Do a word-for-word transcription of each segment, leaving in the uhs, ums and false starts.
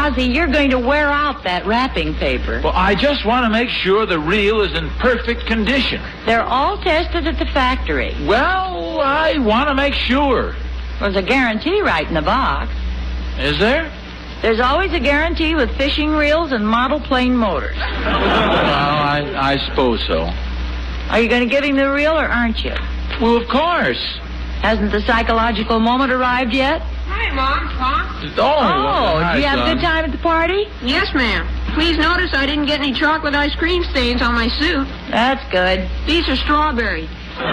Ozzie, you're going to wear out that wrapping paper. Well, I just want to make sure the reel is in perfect condition. They're all tested at the factory. Well, I want to make sure. There's a guarantee right in the box. Is there? There's always a guarantee with fishing reels and model plane motors. Well, I, I suppose so. Are you going to give him the reel or aren't you? Well, of course. Hasn't the psychological moment arrived yet? Hi, Mom, Pop. Oh, Oh, hi, did you have a son. good time at the party? Yes, ma'am. Please notice I didn't get any chocolate ice cream stains on my suit. That's good. These are strawberry.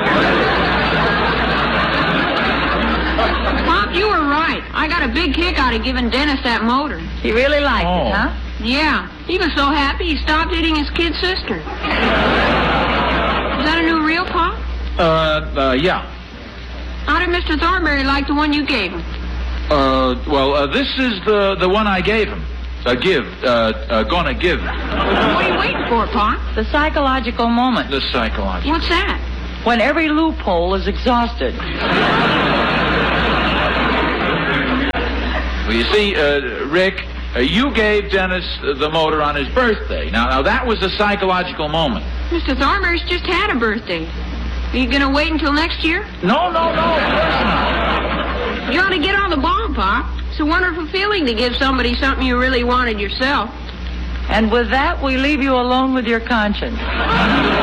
Pop, you were right. I got a big kick out of giving Dennis that motor. He really liked Oh. it, huh? Yeah, he was so happy he stopped hitting his kid sister. Is that a new reel, Pop? Uh, uh, yeah. How did Mister Thornberry like the one you gave him? Uh, well, uh, this is the, the one I gave him. Uh, give, uh, uh, gonna give. What are you waiting for, Pop? The psychological moment. The psychological. What's that? When every loophole is exhausted. Well, you see, uh, Rick, uh, you gave Dennis the motor on his birthday. Now, now that was a psychological moment. Mister Thornberry's just had a birthday. Are you going to wait until next year? No, no, no, of course not. You ought to get on the ball, Pop. It's a wonderful feeling to give somebody something you really wanted yourself. And with that, we leave you alone with your conscience.